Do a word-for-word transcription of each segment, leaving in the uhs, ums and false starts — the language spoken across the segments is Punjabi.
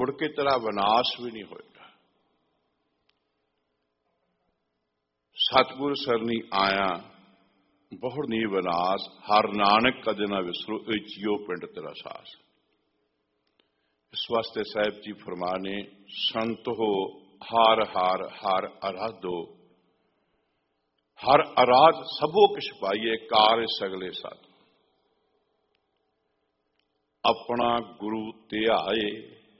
मुड़ के तेरा विनाश भी नहीं होएगा। सतगुर सरनी आया बहुड़ नी विनाश, हर नानक कदे ना विसरो, ए जियो पिंड तेरा सास। इस वास्ते साहिब जी फरमाने, संत हो हार हार हार आराधो, हर आराध सबो किश पाइए, कार सगले साध। अपना गुरु ध्याए,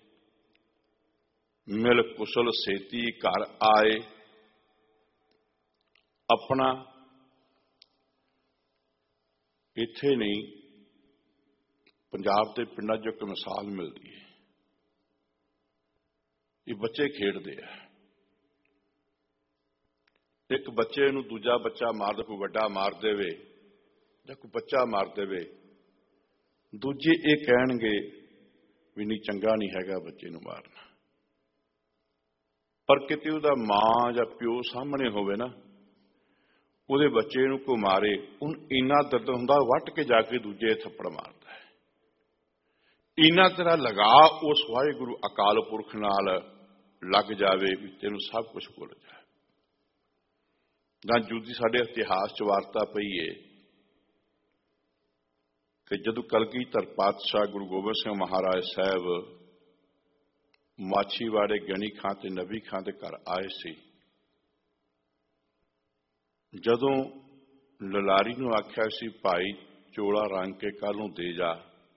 मिल कुशल सेती घर आए। अपना इत्थे नहीं, पंजाब के पिंडां चों एक मिसाल मिलती है। ये बच्चे खेडते हैं, एक बच्चे नूं दूजा बच्चा मार दे, कोई वड्डा मार देवे जां कोई बच्चा मार देवे, दूजे ये कहणगे भी नहीं चंगा नहीं हैगा बच्चे नूं मारना। पर किते उहदा मां जां प्यो सामने होवे ना, ਉਹਦੇ ਬੱਚੇ ਨੂੰ ਕੋਈ ਮਾਰੇ, ਉਹਨੂੰ ਇੰਨਾ ਦਰਦ ਹੁੰਦਾ, ਵੱਟ ਕੇ ਜਾ ਕੇ ਦੂਜੇ ਥੱਪੜ ਮਾਰਦਾ ਹੈ। ਇੰਨਾ ਤੇਰਾ ਲਗਾ ਉਸ ਵਾਹਿਗੁਰੂ ਅਕਾਲ ਪੁਰਖ ਨਾਲ ਲੱਗ ਜਾਵੇ ਵੀ ਤੈਨੂੰ ਸਭ ਕੁਝ ਭੁੱਲ ਜਾਏ। ਨਾ ਜੁਦੀ ਸਾਡੇ ਇਤਿਹਾਸ ਚ ਵਾਰਤਾ ਪਈ ਹੈ ਕਿ ਜਦੋਂ ਕਲਗੀਧਰ ਪਾਤਸ਼ਾਹ ਗੁਰੂ ਗੋਬਿੰਦ ਸਿੰਘ ਮਹਾਰਾਜ ਸਾਹਿਬ ਮਾਛੀਵਾੜੇ ਗਣੀ ਖਾਂ ਤੇ ਨਬੀ ਖਾਂ ਦੇ ਘਰ ਆਏ ਸੀ, ਜਦੋਂ ਲਲਾਰੀ ਨੂੰ ਆਖਿਆ ਸੀ ਭਾਈ ਚੋਲਾ ਰੰਗ ਕੇ ਕੱਲ ਨੂੰ ਦੇ ਜਾ,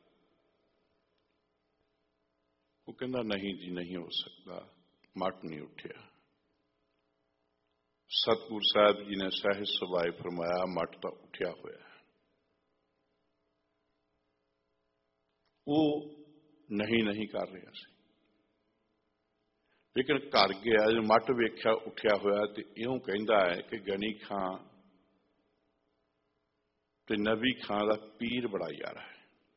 ਉਹ ਕਹਿੰਦਾ ਨਹੀਂ ਜੀ ਨਹੀਂ ਹੋ ਸਕਦਾ, ਮੱਟ ਨਹੀਂ ਉੱਠਿਆ। ਸਤਿਗੁਰ ਸਾਹਿਬ ਜੀ ਨੇ ਸਹਿਜ ਸੁਭਾਏ ਫਰਮਾਇਆ, ਮੱਟ ਤਾਂ ਉੱਠਿਆ ਹੋਇਆ ਹੈ। ਉਹ ਨਹੀਂ ਨਹੀਂ ਕਰ ਰਿਹਾ ਸੀ, ਲੇਕਿਨ ਘਰ ਗਿਆ, ਜਦੋਂ ਮੱਟ ਵੇਖਿਆ ਉੱਠਿਆ ਹੋਇਆ ਤੇ ਇਉਂ ਕਹਿੰਦਾ ਹੈ ਕਿ ਗਣੀ ਖਾਂ ਤੇ ਨਬੀ ਖਾਂ ਦਾ ਪੀਰ ਬੜਾ ਯਾਰਾ ਹੈ।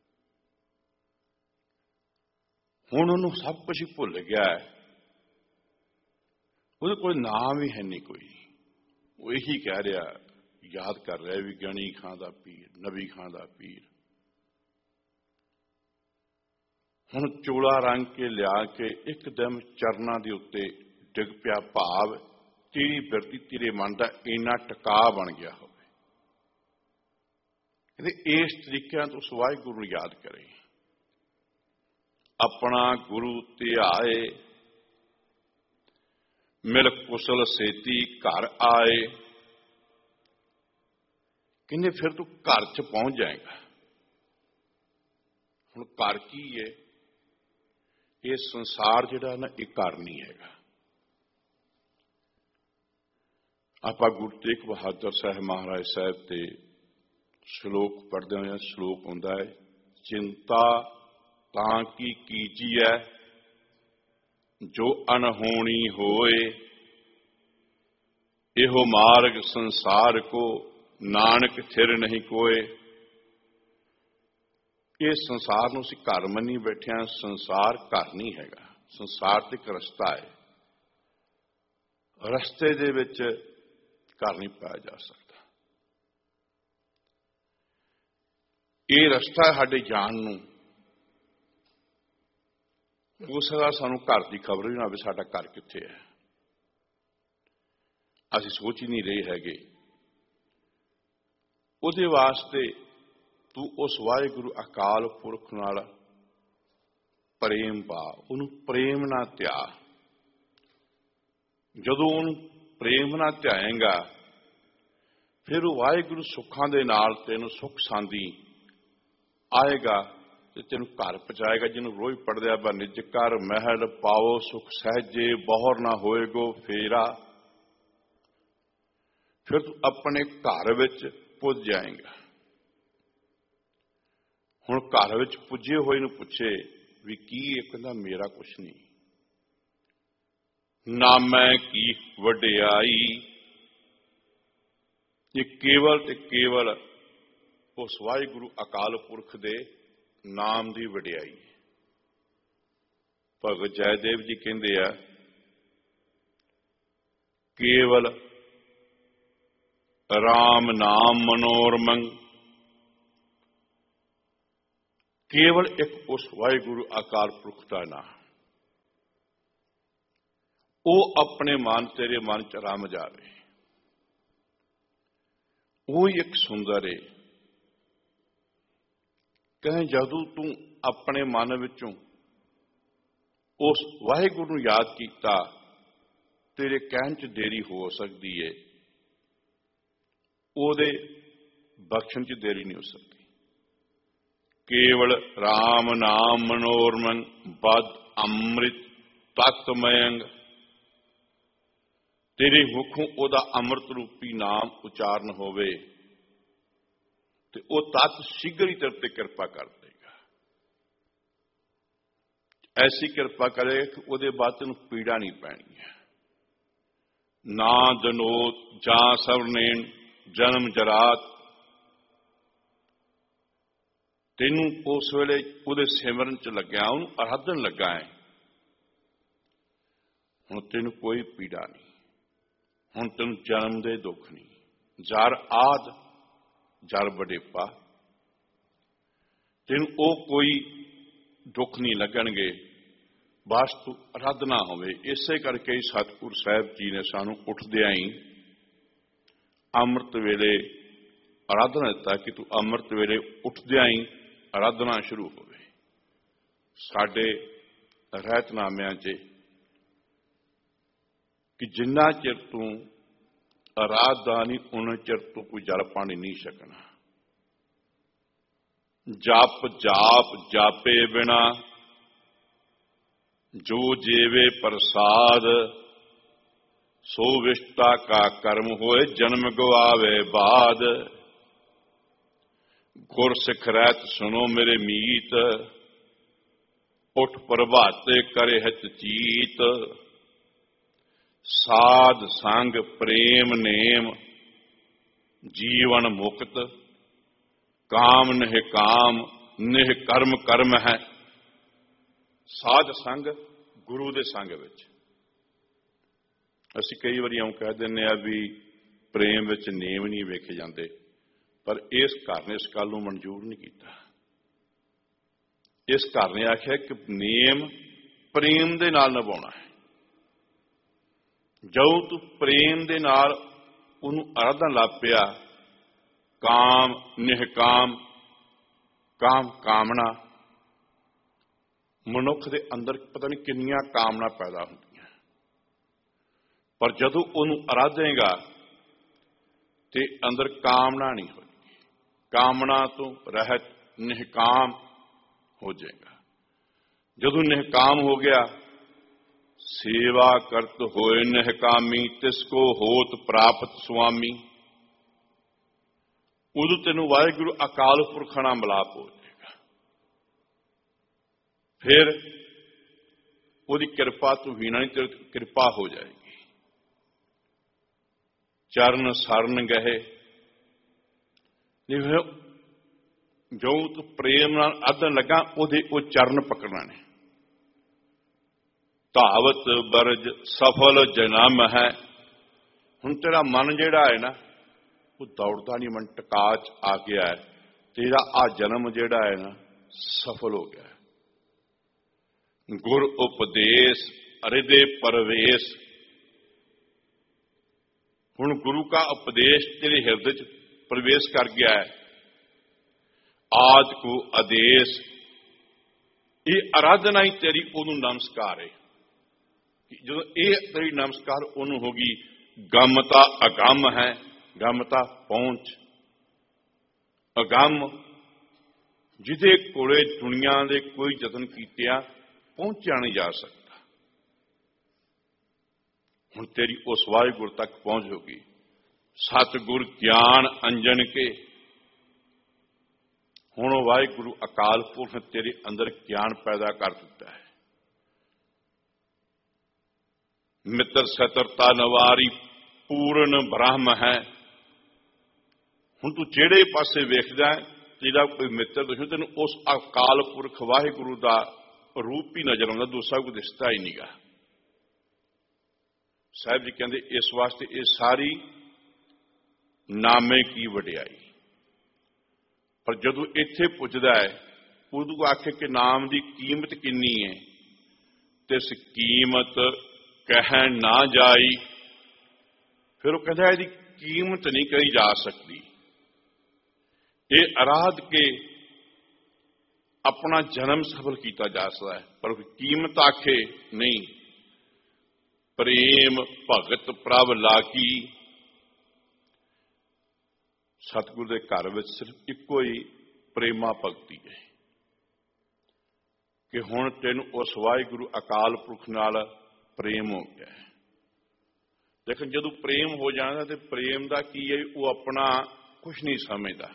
ਹੁਣ ਉਹਨੂੰ ਸਭ ਕੁਝ ਹੀ ਭੁੱਲ ਗਿਆ ਹੈ, ਉਹਦੇ ਕੋਲ ਨਾਮ ਹੀ ਹੈ ਨਹੀਂ ਕੋਈ। ਉਹ ਇਹੀ ਕਹਿ ਰਿਹਾ, ਯਾਦ ਕਰ ਰਿਹਾ ਵੀ ਗਣੀ ਖਾਂ ਦਾ ਪੀਰ, ਨਬੀ ਖਾਂ ਦਾ ਪੀਰ। ਹੁਣ ਚੋਲਾ ਰੰਗ ਕੇ ਲਿਆ ਕੇ ਇੱਕਦਮ ਚਰਨਾਂ ਦੇ ਉੱਤੇ ਡਿੱਗ ਪਿਆ, ਭਾਵ ਤੇਰੀ ਬਿਰਤੀ ਤੇਰੇ ਮਨ ਦਾ ਇੰਨਾ ਟਿਕਾ ਬਣ ਗਿਆ ਹੋਵੇ। ਕਹਿੰਦੇ ਇਸ ਤਰੀਕੇ ਨਾਲ ਉਸ ਵਾਹਿਗੁਰੂ ਨੂੰ ਯਾਦ ਕਰੇ। ਆਪਣਾ ਗੁਰੂ ਧਿਆਏ, ਮਿਲ ਕੁਸ਼ਲ ਸੇਤੀ ਘਰ ਆਏ। ਕਹਿੰਦੇ ਫਿਰ ਤੂੰ ਘਰ ਚ ਪਹੁੰਚ ਜਾਏਗਾ। ਹੁਣ ਘਰ ਕੀ ਹੈ? ਇਹ ਸੰਸਾਰ ਜਿਹੜਾ ਨਾ, ਇਹ ਘਰ ਨਹੀਂ ਹੈਗਾ। ਆਪਾਂ ਗੁਰੂ ਤੇਗ ਬਹਾਦਰ ਸਾਹਿਬ ਮਹਾਰਾਜ ਸਾਹਿਬ ਤੇ ਸ਼ਲੋਕ ਪੜ੍ਹਦੇ ਹੋਏ, ਸ਼ਲੋਕ ਹੁੰਦਾ ਹੈ, ਚਿੰਤਾ ਤਾਂ ਕੀ ਕੀਜੀਐ ਜੋ ਅਨਹੋਣੀ ਹੋਏ, ਇਹੋ ਮਾਰਗ ਸੰਸਾਰ ਕੋ ਨਾਨਕ ਥਿਰ ਨਹੀਂ ਕੋਏ। ਇਸ ਸੰਸਾਰ ਨੂੰ ਅਸੀਂ ਘਰ ਮੰਨੀ ਬੈਠੇ ਹਾਂ, ਸੰਸਾਰ ਘਰ ਨਹੀਂ ਹੈਗਾ। ਸੰਸਾਰ ਤੇ ਇੱਕ ਰਸਤਾ ਹੈ, ਰਸਤੇ ਦੇ ਵਿੱਚ ਘਰ ਨਹੀਂ ਪਾਇਆ ਜਾ ਸਕਦਾ। ਇਹ ਰਸਤਾ ਸਾਡੇ ਜਾਣ ਨੂੰ, ਉਸ ਦਾ ਸਾਨੂੰ ਘਰ ਦੀ ਖਬਰ ਵੀ ਨਾ ਹੋਵੇ ਸਾਡਾ ਘਰ ਕਿੱਥੇ ਹੈ, ਅਸੀਂ ਸੋਚ ਹੀ ਨਹੀਂ ਰਹੇ ਹੈਗੇ। ਉਹਦੇ ਵਾਸਤੇ ਤੂੰ ਉਸ ਵਾਹਿਗੁਰੂ ਅਕਾਲ ਪੁਰਖ ਨਾਲ ਪ੍ਰੇਮ ਪਾ, ਉਹਨੂੰ ਪ੍ਰੇਮ ਨਾਲ ਧਿਆ। ਜਦੋਂ ਉਹਨੂੰ ਪ੍ਰੇਮ ਨਾਲ ਧਿਆਏਂਗਾ, ਫਿਰ ਉਹ ਵਾਹਿਗੁਰੂ ਸੁੱਖਾਂ ਦੇ ਨਾਲ ਤੈਨੂੰ ਸੁੱਖ ਸਾਂਦੀ ਆਏਗਾ ਤੇ ਤੈਨੂੰ ਘਰ ਪਹੁੰਚਾਏਗਾ। ਜਿਹਨੂੰ ਰੋਜ਼ ਪੜ੍ਹਦੇ ਆ, ਨਿਜ ਕਰ ਮਹਿਲ ਪਾਓ ਸੁਖ ਸਹਿਜੇ, ਬਹੁਰ ਨਾ ਹੋਏਗੋ ਫੇਰਾ। ਫਿਰ ਤੂੰ ਆਪਣੇ ਘਰ ਵਿੱਚ ਪੁੱਜ ਜਾਏਗਾ। ਹੁਣ ਘਰ ਵਿੱਚ ਪੁੱਜੇ ਹੋਏ ਨੂੰ ਪੁੱਛੇ ਵੀ ਕੀ ਇਹ? ਕਹਿੰਦਾ ਮੇਰਾ ਕੁਛ ਨਹੀਂ, ਨਾ ਮੈਂ ਕੀ ਵਡਿਆਈ। ਇਹ ਕੇਵਲ ਤੇ ਕੇਵਲ ਉਸ ਵਾਹਿਗੁਰੂ ਅਕਾਲ ਪੁਰਖ ਦੇ ਨਾਮ ਦੀ ਵਡਿਆਈ। ਭਗਤ ਜੈਦੇਵ ਜੀ ਕਹਿੰਦੇ ਆ, ਕੇਵਲ ਰਾਮ ਨਾਮ ਮਨੋਰਮੰ। ਕੇਵਲ ਇੱਕ ਉਸ ਵਾਹਿਗੁਰੂ ਅਕਾਲ ਪੁਰਖ ਦਾ ਨਾਮ, ਉਹ ਆਪਣੇ ਮਨ ਤੇਰੇ ਮਨ ਚ ਰਮ ਜਾਵੇ। ਉਹ ਹੀ ਇੱਕ ਸੁੰਦਰ ਏ। ਕਹੇ ਜਦੋਂ ਤੂੰ ਆਪਣੇ ਮਨ ਵਿੱਚੋਂ ਉਸ ਵਾਹਿਗੁਰੂ ਨੂੰ ਯਾਦ ਕੀਤਾ, ਤੇਰੇ ਕਹਿਣ ਚ ਦੇਰੀ ਹੋ ਸਕਦੀ ਏ, ਉਹਦੇ ਬਖਸ਼ਣ ਚ ਦੇਰੀ ਨਹੀਂ ਹੋ ਸਕਦੀ। ਕੇਵਲ ਰਾਮ ਨਾਮ ਮਨੋਰਮੰ ਬਦ ਅੰਮ੍ਰਿਤ ਤਤਮਯੰਗ। ਤੇਰੇ ਮੁਖੋਂ ਉਹਦਾ ਅੰਮ੍ਰਿਤ ਰੂਪੀ ਨਾਮ ਉਚਾਰਨ ਹੋਵੇ ਤੇ ਉਹ ਤਤ ਸ਼ੀਘਰ ਹੀ ਤੇਰੇ ਤੇ ਕਿਰਪਾ ਕਰ ਦੇਗਾ। ਐਸੀ ਕਿਰਪਾ ਕਰੇ ਕਿ ਉਹਦੇ ਬਾਅਦ ਤੈਨੂੰ ਪੀੜਾ ਨਹੀਂ ਪੈਣੀ ਹੈ। ਨਾ ਦਨੋਤ ਜਾਂ ਸਵਰਨੇਨ ਜਨਮ ਜਰਾਤ। ਤੈਨੂੰ ਉਸ ਵੇਲੇ ਉਹਦੇ ਸਿਮਰਨ ਚ ਲੱਗਿਆ, ਉਹਨੂੰ ਅਰਾਧਨ ਲੱਗਾ ਹੈ, ਹੁਣ ਤੈਨੂੰ ਕੋਈ ਪੀੜਾ ਨਹੀਂ, ਹੁਣ ਤੈਨੂੰ ਜਨਮ ਦੇ ਦੁੱਖ ਨਹੀਂ। ਜਰ ਆਦ ਜਰ ਵਡੇਪਾ, ਤੈਨੂੰ ਉਹ ਕੋਈ ਦੁੱਖ ਨਹੀਂ ਲੱਗਣਗੇ, ਬਸ ਤੂੰ ਅਰਾਧਨਾ ਹੋਵੇ। ਇਸੇ ਕਰਕੇ ਹੀ ਸਤਿਗੁਰ ਸਾਹਿਬ ਜੀ ਨੇ ਸਾਨੂੰ ਉੱਠਦਿਆਂ ਹੀ ਅੰਮ੍ਰਿਤ ਵੇਲੇ ਅਰਾਧਨਾ ਦਿੱਤਾ ਕਿ ਤੂੰ ਅੰਮ੍ਰਿਤ ਵੇਲੇ ਉੱਠਦਿਆਂ ਹੀ ਅਰਾਧਨਾ ਸ਼ੁਰੂ ਹੋਵੇ। ਸਾਡੇ ਰਹਿਤਨਾਮਿਆਂ 'ਚ ਕਿ ਜਿੰਨਾ ਚਿਰ ਤੂੰ ਅਰਾਧਨਾ ਨਹੀਂ, ਉਨਾ ਚਿਰ ਤੂੰ ਕੋਈ ਜਲ ਪਾਣੀ ਨਹੀਂ ਛਕਣਾ। ਜਪ ਜਾਪ ਜਾਪੇ ਬਿਨਾ ਜੋ ਜੀਵੇ ਪ੍ਰਸਾਦ। ਸੋ ਵਿਸ਼ਟਾ ਕਾ ਕਰਮ ਹੋਏ ਜਨਮ ਗਵਾਵੇ ਬਾਦ। ਗੁਰ ਸਿੱਖ ਰਹਿਤ ਸੁਣੋ ਮੇਰੇ ਮੀਤ। ਉਠ ਪ੍ਰਭਾਤੇ ਕਰੇ ਹਿਤ ਚੀਤ। ਸਾਧ ਸੰਗ ਪ੍ਰੇਮ ਨੇਮ ਜੀਵਨ ਮੁਕਤ। ਕਾਮ ਨਿਹ ਕਾਮ ਨਿਹ ਕਰਮ ਕਰਮ ਹੈ। ਸਾਧ ਸੰਗ ਗੁਰੂ ਦੇ ਸੰਗ ਵਿੱਚ। ਅਸੀਂ ਕਈ ਵਾਰੀ ਇਉਂ ਕਹਿ ਦਿੰਦੇ ਆ ਵੀ ਪ੍ਰੇਮ ਵਿੱਚ ਨੇਮ ਨਹੀਂ ਵੇਖੇ ਜਾਂਦੇ, ਪਰ ਇਸ ਘਰ ਨੇ ਇਸ ਗੱਲ ਨੂੰ ਮਨਜ਼ੂਰ ਨਹੀਂ ਕੀਤਾ। ਇਸ ਘਰ ਨੇ ਆਖਿਆ ਕਿ ਨੇਮ ਪ੍ਰੇਮ ਦੇ ਨਾਲ ਨਿਭਾਉਣਾ ਹੈ। ਜਦੋਂ ਤੂੰ ਪ੍ਰੇਮ ਦੇ ਨਾਲ ਉਹਨੂੰ ਅਰਾਧਨ ਲੱਗ ਪਿਆ, ਕਾਮ ਨਿਹਕਾਮ, ਕਾਮ ਕਾਮਨਾ, ਮਨੁੱਖ ਦੇ ਅੰਦਰ ਪਤਾ ਨਹੀਂ ਕਿੰਨੀਆਂ ਕਾਮਨਾ ਪੈਦਾ ਹੁੰਦੀਆਂ, ਪਰ ਜਦੋਂ ਉਹਨੂੰ ਅਰਾਧੇਗਾ ਤੇ ਅੰਦਰ ਕਾਮਨਾ ਨਹੀਂ ਹੋਏਗੀ। ਕਾਮਨਾ ਤੋਂ ਰਹਿਤ ਨਿਹਕਾਮ ਹੋ ਜਾਏਗਾ। ਜਦੋਂ ਨਿਹਕਾਮ ਹੋ ਗਿਆ, ਸੇਵਾ ਕਰਤ ਹੋਏ ਨਿਹਕਾਮੀ ਤਿਸ ਕੋ ਹੋਤ ਪ੍ਰਾਪਤ ਸੁਆਮੀ। ਉਦੋਂ ਤੈਨੂੰ ਵਾਹਿਗੁਰੂ ਅਕਾਲ ਪੁਰਖ ਨਾਲ ਮਿਲਾਪ ਹੋ ਜਾਏਗਾ। ਫਿਰ ਉਹਦੀ ਕਿਰਪਾ ਤੋਂ ਹੀਣਾ ਨਹੀਂ, ਤੇਰੀ ਕਿਰਪਾ ਹੋ ਜਾਏਗੀ। ਚਰਨ ਸਰਨ ਗਏ, ਜੋ ਤੂੰ ਪ੍ਰੇਮ ਨਾਲ ਅਧਨ ਲੱਗਾ, ਉਹਦੇ ਉਹ ਚਰਨ ਪਕੜਨਾ ਨੇ। ਧਾਵਤ ਬਰਜ ਸਫਲ ਜਨਮ ਹੈ। ਹੁਣ ਤੇਰਾ ਮਨ ਜਿਹੜਾ ਹੈ ਨਾ, ਉਹ ਦੌੜਦਾ ਨਹੀਂ, ਮਨ ਟਿਕਾ ਚ ਆ ਗਿਆ ਹੈ। ਤੇਰਾ ਆ ਜਨਮ ਜਿਹੜਾ ਹੈ ਨਾ, ਸਫਲ ਹੋ ਗਿਆ। ਗੁਰ ਉਪਦੇਸ਼ ਅਰਿਦੇ ਪਰਵੇਸ਼। ਹੁਣ ਗੁਰੂ का ਉਪਦੇਸ਼ ਤੇਰੇ ਹਿਰਦੇ ਚ ਪ੍ਰਵੇਸ਼ ਕਰ ਗਿਆ ਹੈ। ਆਦ ਕੋ ਆਦੇਸ਼, ਇਹ ਅਰਾਧਨਾ ਹੀ ਤੇਰੀ ਉਹਨੂੰ ਨਮਸਕਾਰ ਹੈ। ਜਦੋਂ ਇਹ ਤੇਰੀ ਨਮਸਕਾਰ ਉਹਨੂੰ ਹੋਗੀ, ਗਮਤਾ ਅਗੰਮ ਹੈ। ਗਮਤਾ ਪਹੁੰਚ, ਅਗੰਮ ਜਿਹਦੇ ਕੋਲੇ ਦੁਨੀਆ ਦੇ ਕੋਈ ਯਤਨ ਕੀਤਿਆਂ ਪਹੁੰਚਿਆ ਨਹੀਂ ਜਾ ਸਕਦਾ। ਹੁਣ ਤੇਰੀ ਉਸ ਵਾਹਿਗੁਰੂ ਤੱਕ ਪਹੁੰਚ ਹੋਗੀ। ਸਤਿਗੁਰ ਗਿਆਨ ਅੰਜਨ ਕੇ। ਹੁਣ ਉਹ ਵਾਹਿਗੁਰੂ ਅਕਾਲ ਪੁਰਖ ਤੇਰੇ ਅੰਦਰ ਗਿਆਨ ਪੈਦਾ ਕਰ ਦਿੱਤਾ ਹੈ। ਮਿੱਤਰ ਸਤਰਤਾ ਨਵਾਰੀ ਪੂਰਨ ਬ੍ਰਹਮ ਹੈ। ਹੁਣ ਤੂੰ ਜਿਹੜੇ ਪਾਸੇ ਵੇਖਦਾ, ਤੇਰਾ ਕੋਈ ਮਿੱਤਰ ਦੁਸ਼ਮਣ, ਤੈਨੂੰ ਉਸ ਅਕਾਲ ਪੁਰਖ ਵਾਹਿਗੁਰੂ ਦਾ ਰੂਪ ਹੀ ਨਜ਼ਰ ਆਉਂਦਾ, ਦੂਸਰਾ ਕੋਈ ਦਿਸਦਾ ਹੀ ਨਹੀਂਗਾ। ਸਾਹਿਬ ਜੀ ਕਹਿੰਦੇ ਇਸ ਵਾਸਤੇ ਇਹ ਸਾਰੀ ਨਾਮੇ ਕੀ ਵਡਿਆਈ। ਪਰ ਜਦੋਂ ਇੱਥੇ ਪੁੱਜਦਾ ਹੈ, ਉਦੋਂ ਆਖੇ ਕਿ ਨਾਮ ਦੀ ਕੀਮਤ ਕਿੰਨੀ ਹੈ। ਤੇ ਇਸ ਕੀਮਤ ਕਹਿਣ ਨਾ ਜਾਈ। ਫਿਰ ਉਹ ਕਹਿੰਦਾ ਇਹਦੀ ਕੀਮਤ ਨਹੀਂ ਕਹੀ ਜਾ ਸਕਦੀ। ਇਹ ਅਰਾਧ ਕੇ ਆਪਣਾ ਜਨਮ ਸਫਲ ਕੀਤਾ ਜਾ ਸਕਦਾ ਹੈ, ਪਰ ਕੀਮਤ ਆਖੇ ਨਹੀਂ। ਪ੍ਰੇਮ ਭਗਤ ਪ੍ਰਭ ਲਾਗੀ। ਸਤਿਗੁਰ ਦੇ ਘਰ ਵਿੱਚ ਸਿਰਫ ਇੱਕੋ ਹੀ ਪ੍ਰੇਮਾ ਭਗਤੀ ਹੈ ਕਿ ਹੁਣ ਤੈਨੂੰ ਉਸ ਵਾਹਿਗੁਰੂ ਅਕਾਲ ਪੁਰਖ ਨਾਲ ਪ੍ਰੇਮ ਹੋ ਗਿਆ ਹੈ। ਲੇਕਿਨ ਜਦੋਂ ਪ੍ਰੇਮ ਹੋ ਜਾਂਦਾ ਤੇ ਪ੍ਰੇਮ ਦਾ ਕੀ ਹੈ, ਉਹ ਆਪਣਾ ਕੁਛ ਨਹੀਂ ਸਮਝਦਾ।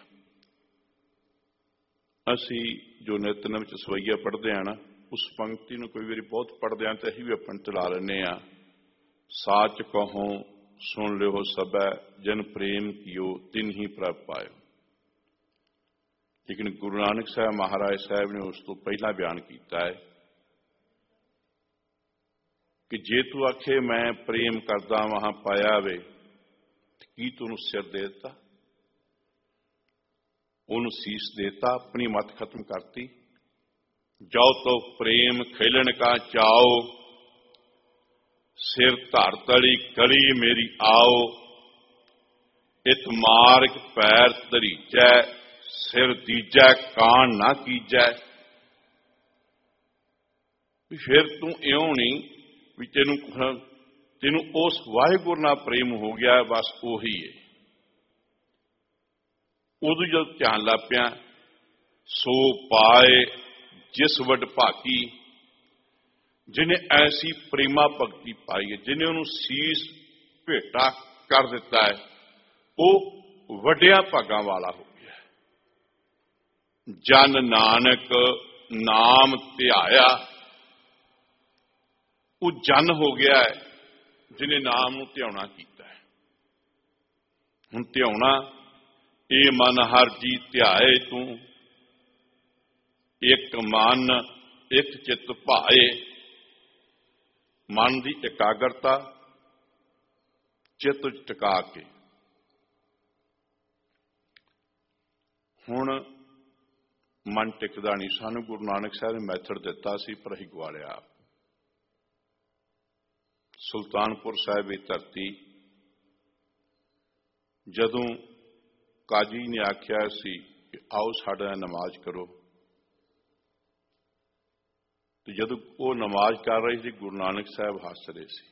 ਅਸੀਂ ਜੋ ਨਿਤਨੇਮ ਵਿੱਚ ਸਵਈਆ ਪੜ੍ਹਦੇ ਹਾਂ ਨਾ, ਉਸ ਪੰਕਤੀ ਨੂੰ ਕੋਈ ਵਾਰੀ ਬਹੁਤ ਪੜ੍ਹਦੇ ਹਾਂ ਤੇ ਅਸੀਂ ਵੀ ਆਪਣ ਚਲਾ ਲੈਂਦੇ ਹਾਂ। ਸਾਚ ਕਹੋ ਸੁਣ ਲਿਓ ਸਭੈ, ਜਨ ਪ੍ਰੇਮ ਕੀਓ ਤਿਨ ਹੀ ਪ੍ਰਭ ਪਾਇਓ। ਲੇਕਿਨ ਗੁਰੂ ਨਾਨਕ ਸਾਹਿਬ ਮਹਾਰਾਜ ਸਾਹਿਬ ਨੇ ਉਸ ਤੋਂ ਪਹਿਲਾਂ ਬਿਆਨ ਕੀਤਾ ਹੈ ਕਿ ਜੇ ਤੂੰ ਆਖੇ ਮੈਂ ਪ੍ਰੇਮ ਕਰਦਾ ਵਾਂ ਪਾਇਆ ਵੇ, ਕੀ ਤੂੰ ਸਿਰ ਦੇ ਦਿੱਤਾ, ਉਹਨੂੰ ਸੀਸ ਦੇਤਾ, ਆਪਣੀ ਮੱਤ ਖਤਮ ਕਰਤੀ। ਜਾਓ ਤੋ ਪ੍ਰੇਮ ਖੇਲਣ ਕਾ ਚਾਓ, ਸਿਰ ਧਰ ਤਲੀ ਗਲੀ ਮੇਰੀ ਆਓ। ਇਤ ਮਾਰਗ ਪੈਰ ਧਰੀਜੈ, ਸਿਰ ਦੀਜੈ ਕਾਣ ਨਾ ਕੀਜੈ। ਵੀ ਫਿਰ ਤੂੰ ਇਉਂ ਨਹੀਂ ਵੀ ਤੈਨੂੰ ਤੈਨੂੰ ਉਸ ਵਾਹਿਗੁਰੂ ਨਾਲ ਪ੍ਰੇਮ ਹੋ ਗਿਆ, ਬਸ ਉਹੀ ਹੈ। ਉਦੋਂ ਜਦ ਧਿਆਨ ਲੱਗ ਪਿਆ, ਸੋ ਪਾਏ ਜਿਸ ਵੱਡ ਭਾਗੀ, ਜਿਹਨੇ ਐਸੀ ਪ੍ਰੇਮਾ ਭਗਤੀ ਪਾਈ ਹੈ, ਜਿਹਨੇ ਉਹਨੂੰ ਸੀਸ ਭੇਟਾ ਕਰ ਦਿੱਤਾ ਹੈ, ਉਹ ਵੱਡਿਆਂ ਭਾਗਾਂ ਵਾਲਾ ਹੋ ਗਿਆ। ਜਨ ਨਾਨਕ ਨਾਮ ਧਿਆਇਆ, ਉਹ ਜਨ ਹੋ ਗਿਆ ਹੈ ਜਿਹਨੇ ਨਾਮ ਨੂੰ ਧਿਆਉਣਾ ਕੀਤਾ ਹੈ। ਹੁਣ ਧਿਆਉਣਾ, ਇਹ ਮਨ ਹਰ ਜੀ ਧਿਆਏ ਤੂੰ, ਇੱਕ ਮਨ ਇੱਕ ਚਿੱਤ ਭਾਏ। ਮਨ ਦੀ ਇਕਾਗਰਤਾ ਚਿੱਤ ਵਿੱਚ ਟਿਕਾ ਕੇ। ਹੁਣ ਮਨ ਟਿਕਦਾ ਨਹੀਂ। ਸਾਨੂੰ ਗੁਰੂ ਨਾਨਕ ਸਾਹਿਬ ਨੇ ਮੈਥਡ ਦਿੱਤਾ ਸੀ, ਪਰ ਅਸੀਂ ਗਵਾਲਿਆ। ਸੁਲਤਾਨਪੁਰ ਸਾਹਿਬ ਦੀ ਧਰਤੀ, ਜਦੋਂ ਕਾਜੀ ਨੇ ਆਖਿਆ ਸੀ ਕਿ ਆਓ ਸਾਡੇ ਨਾਲ ਨਮਾਜ਼ ਕਰੋ, ਤੇ ਜਦੋਂ ਉਹ ਨਮਾਜ਼ ਕਰ ਰਹੀ ਸੀ, ਗੁਰੂ ਨਾਨਕ ਸਾਹਿਬ ਹੱਸ ਰਹੇ ਸੀ।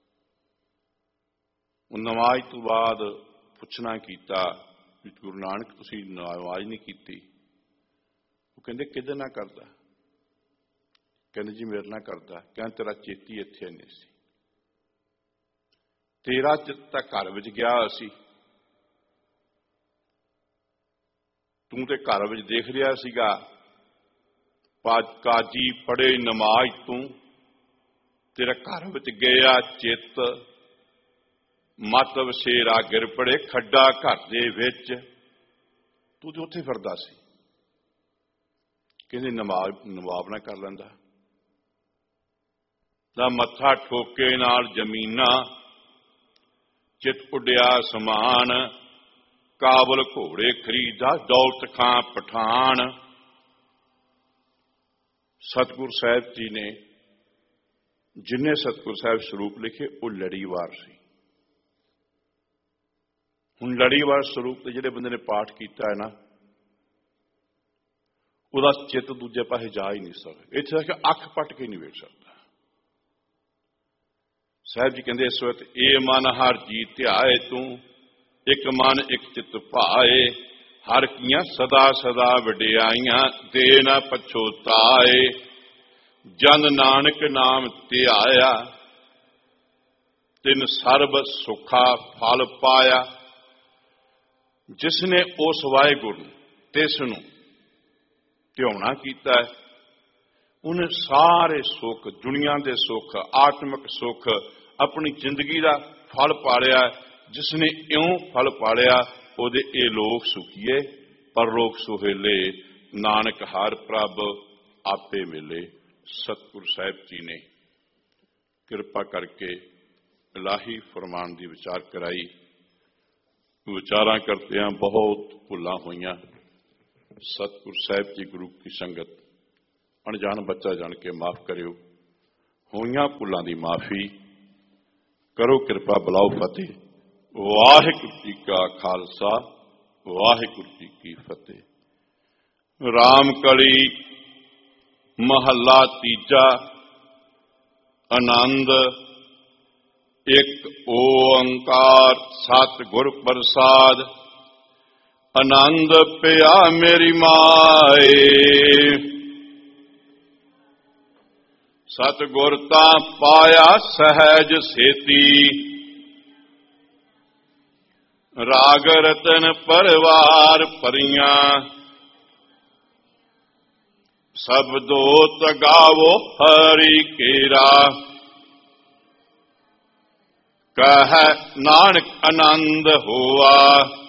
ਉਹ ਨਮਾਜ਼ ਤੋਂ ਬਾਅਦ ਪੁੱਛਣਾ ਕੀਤਾ ਵੀ ਗੁਰੂ ਨਾਨਕ ਤੁਸੀਂ ਨਮਾਜ਼ ਨਹੀਂ ਕੀਤੀ। ਉਹ ਕਹਿੰਦੇ ਕਿਹਦੇ ਨਾਲ ਕਰਦਾ? ਕਹਿੰਦੇ ਜੀ ਮੇਰੇ ਨਾਲ ਕਰਦਾ। ਕਹਿੰਦੇ ਤੇਰਾ ਚੇਤੀ ਇੱਥੇ ਨਹੀਂ ਸੀ, ਤੇਰਾ ਚਿੱਤ ਤਾਂ ਘਰ ਵਿੱਚ ਗਿਆ ਸੀ। ਤੂੰ ਤੇ ਘਰ ਵਿੱਚ ਦੇਖ ਰਿਹਾ ਸੀਗਾ, ਕਾਜੀ ਪੜ੍ਹੇ ਨਮਾਜ਼ ਤੂੰ, ਤੇਰਾ ਘਰ ਵਿੱਚ ਗਿਆ ਚਿੱਤ। ਮਤ ਵਸੇਰਾ ਗਿਰ ਪੜੇ ਖੱਡਾ ਘਰ ਦੇ ਵਿੱਚ, ਤੂੰ ਤੇ ਉੱਥੇ ਫਿਰਦਾ ਸੀ। ਕਹਿੰਦੇ ਨਮਾਜ਼ ਨਵਾਬ ਨਾ ਕਰ ਲੈਂਦਾ, ਦਾ ਮੱਥਾ ਠੋਕੇ ਨਾਲ ਜ਼ਮੀਨਾਂ, ਚਿੱਤ ਉੱਡਿਆ ਸਮਾਨ। ਕਾਬਲ ਘੋੜੇ ਖਰੀਦਾ ਦੌਲਤ ਖਾਂ ਪਠਾਨ। ਸਤਿਗੁਰ ਸਾਹਿਬ ਜੀ ਨੇ ਜਿੰਨੇ ਸਤਿਗੁਰ ਸਾਹਿਬ ਸਰੂਪ ਲਿਖੇ, ਉਹ ਲੜੀਵਾਰ ਸੀ। ਹੁਣ ਲੜੀਵਾਰ ਸਰੂਪ ਤੇ ਜਿਹੜੇ ਬੰਦੇ ਨੇ ਪਾਠ ਕੀਤਾ ਹੈ ਨਾ, ਉਹਦਾ ਚਿੱਤ ਦੂਜੇ ਪਾਸੇ ਜਾ ਹੀ ਨਹੀਂ ਸਕਦਾ। ਇੱਥੇ ਤੱਕ ਅੱਖ ਪੱਟ ਕੇ ਨਹੀਂ ਵੇਖ ਸਕਦਾ। ਸਾਹਿਬ ਜੀ ਕਹਿੰਦੇ ਇਸ ਵਕਤ ਇਹ ਮਨ ਹਰ ਜੀ ਧਿਆਏ ਤੂੰ, ਇੱਕ ਮਨ ਇੱਕ ਚਿੱਤ ਭਾਏ। ਹਰ ਕੀਆਂ ਸਦਾ ਸਦਾ ਵਡਿਆਈਆਂ, ਦੇ ਨਾ ਪਛੋਤਾਏ। ਜਨ ਨਾਨਕ ਨਾਮ ਧਿਆਇਆ, ਤਿਨ ਸਰਬ ਸੁਖਾ ਫਲ ਪਾਇਆ। ਜਿਸਨੇ ਉਸ ਵਾਹਿਗੁਰੂ ਤਿਸ ਨੂੰ ਧਿਆਉਣਾ ਕੀਤਾ ਹੈ, ਉਹਨੇ ਸਾਰੇ ਸੁੱਖ, ਦੁਨੀਆ ਦੇ ਸੁੱਖ, ਆਤਮਿਕ ਸੁੱਖ, ਆਪਣੀ ਜ਼ਿੰਦਗੀ ਦਾ ਫਲ ਪਾਲਿਆ। ਜਿਸਨੇ ਇਉਂ ਫਲ ਪਾਲਿਆ, ਉਹਦੇ ਇਹ ਲੋਕ ਸੁਖੀਏ, ਪਰਲੋਕ ਸੁਹੇਲੇ। ਨਾਨਕ ਹਰ ਪ੍ਰਭ ਆਪੇ ਮਿਲੇ। ਸਤਿਗੁਰ ਸਾਹਿਬ ਜੀ ਨੇ ਕਿਰਪਾ ਕਰਕੇ ਇਲਾਹੀ ਫਰਮਾਨ ਦੀ ਵਿਚਾਰ ਕਰਾਈ। ਵਿਚਾਰਾਂ ਕਰਦਿਆਂ ਬਹੁਤ ਭੁੱਲਾਂ ਹੋਈਆਂ। ਸਤਿਗੁਰ ਸਾਹਿਬ ਜੀ ਗੁਰੂ ਕੀ ਸੰਗਤ ਅਣਜਾਣ ਬੱਚਾ ਜਾਣ ਕੇ ਮਾਫ ਕਰਿਓ। ਹੋਈਆਂ ਭੁੱਲਾਂ ਦੀ ਮਾਫੀ ਕਰੋ ਕਿਰਪਾ ਬੁਲਾਓ ਫਤਿਹ। ਵਾਹਿਗੁਰੂ ਜੀ ਕਾ ਖਾਲਸਾ ਵਾਹਿਗੁਰੂ ਜੀ ਕੀ ਫਤਿਹ। ਰਾਮ ਕਲੀ ਮਹੱਲਾ ਤੀਜਾ। ਆਨੰਦ ਇੱਕ ਓੰਕਾਰ ਸਤਿਗੁਰ ਪ੍ਰਸਾਦ। ਆਨੰਦ ਪਿਆ ਮੇਰੀ ਮਾਏ, ਸਤਿਗੁਰ ਤਾਂ ਪਾਇਆ ਸਹਿਜ ਸੇਤੀ। ਰਾਗ ਰਤਨ ਪਰਵਾਰ ਭਰੀਆਂ, ਸਬਦੋ ਤਗਾਵੋ ਹਰੀ ਕੇਰਾ। ਕਹਿ ਨਾਨਕ ਆਨੰਦ ਹੋਆ,